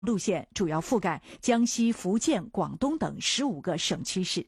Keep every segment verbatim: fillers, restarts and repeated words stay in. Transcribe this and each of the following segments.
路线主要覆盖江西、福建、广东等十五个省区市。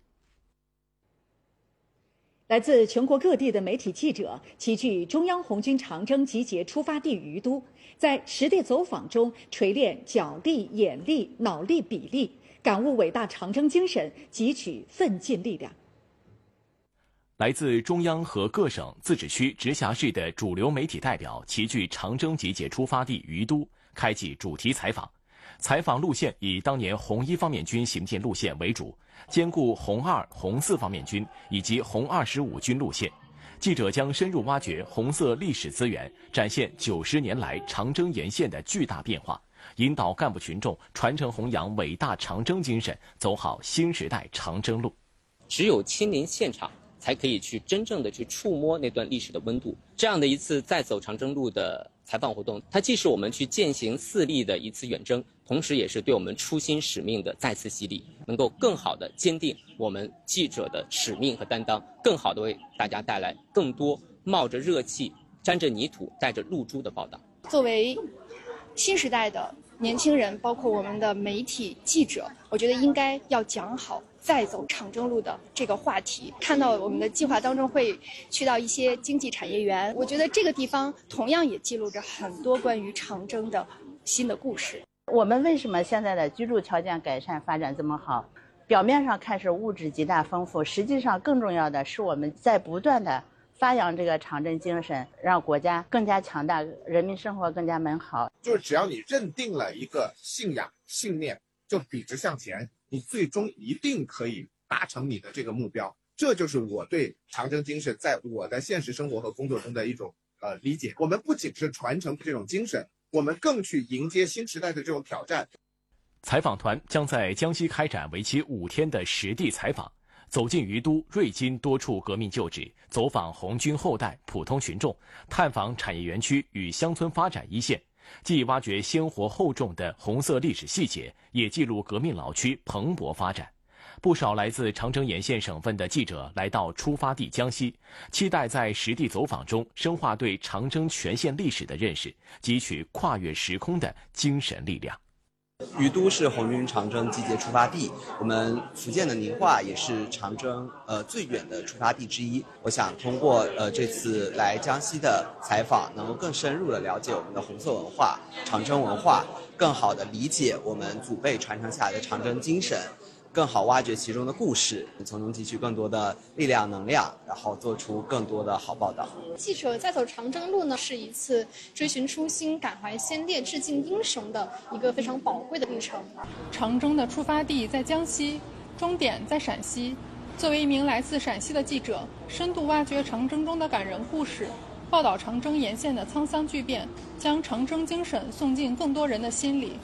来自全国各地的媒体记者齐聚中央红军长征集结出发地于都，在实地走访中锤炼脚力、眼力、脑力比例，感悟伟大长征精神，汲取奋进力量。 来自中央和各省、自治区、直辖市的主流媒体代表齐聚长征集结出发地于都，开启主题采访。采访路线以当年红一方面军行进路线为主，兼顾红二、红四方面军以及红二十五军路线。记者将深入挖掘红色历史资源，展现九十年来长征沿线的巨大变化，引导干部群众传承弘扬伟大长征精神，走好新时代长征路。 只有亲临现场，才可以去真正的去触摸那段历史的温度。这样的一次再走长征路的采访活动，它既是我们去践行四力的一次远征，同时也是对我们初心使命的再次洗礼，能够更好的坚定我们记者的使命和担当，更好的为大家带来更多冒着热气、沾着泥土、带着露珠的报道。 作为新时代的年轻人，包括我们的媒体记者，我觉得应该要讲好再走长征路的这个话题。看到我们的计划当中会去到一些经济产业园，我觉得这个地方同样也记录着很多关于长征的新的故事。 我们为什么现在的居住条件改善发展这么好？表面上看是物质极大丰富，实际上更重要的是我们在不断的发扬这个长征精神，让国家更加强大，人民生活更加美好。 就是只要你认定了一个信仰信念，就笔直向前，你最终一定可以达成你的这个目标。这就是我对长征精神在我的现实生活和工作中的一种呃理解。我们不仅是传承这种精神，我们更去迎接新时代的这种挑战。 采访团将在江西开展为期五天的实地采访，走进于都、瑞金多处革命旧址，走访红军后代、普通群众，探访产业园区与乡村发展一线，既挖掘鲜活厚重的红色历史细节，也记录革命老区蓬勃发展。不少来自长征沿线省份的记者来到出发地江西，期待在实地走访中深化对长征全线历史的认识，汲取跨越时空的精神力量。 于都是红军长征集结出发地，我们福建的宁化也是长征呃最远的出发地之一。我想通过呃这次来江西的采访，能够更深入的了解我们的红色文化、长征文化，更好的理解我们祖辈传承下来的长征精神，更好挖掘其中的故事，从中汲取更多的力量能量，然后做出更多的好报道。 记者再走长征路呢，是一次追寻初心、感怀先烈、致敬英雄的一个非常宝贵的历程。 长征的出发地在江西，终点在陕西。作为一名来自陕西的记者，深度挖掘长征中的感人故事，报道长征沿线的沧桑巨变，将长征精神送进更多人的心里。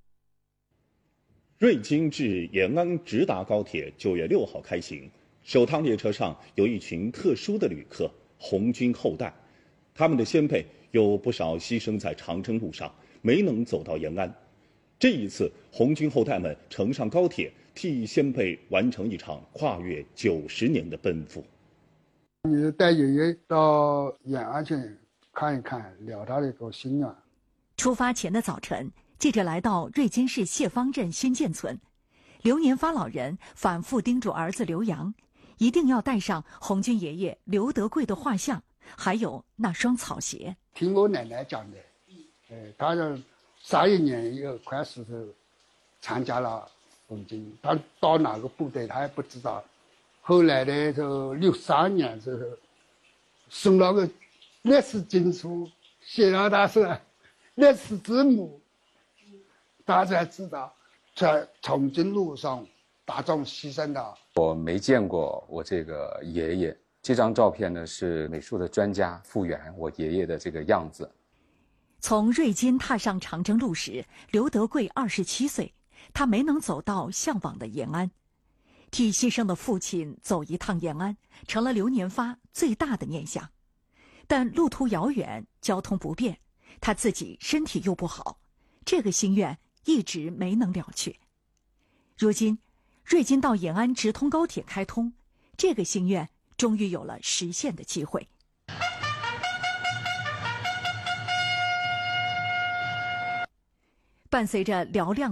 瑞金至延安直达高铁九月六号开行，首趟列车上有一群特殊的旅客——红军后代，他们的先辈有不少牺牲在长征路上，没能走到延安。这一次，红军后代们乘上高铁，替先辈完成一场跨越九十年的奔赴。 你带爷爷到延安去看一看，了他的一个心愿。 出发前的早晨，记者来到瑞金市谢坊镇新建村，刘年发老人反复叮嘱儿子刘洋，一定要带上红军爷爷刘德贵的画像，还有那双草鞋。 听我奶奶讲的，呃，他是三一年又开始是参加了红军，他到哪个部队他也不知道。后来呢，就六三年之后，送了个历史经书，写了他是历史字母。大家才知道，在长征路上大众牺牲的。 我没见过我这个爷爷，这张照片呢是美术的专家复原我爷爷的这个样子。 从瑞金踏上长征路时，刘德贵二十七岁，他没能走到向往的延安，替牺牲的父亲走一趟延安，成了刘年发最大的念想。但路途遥远，交通不便，他自己身体又不好，这个心愿一直没能了却。如今，瑞金到延安直通高铁开通，这个心愿终于有了实现的机会。 伴随着嘹亮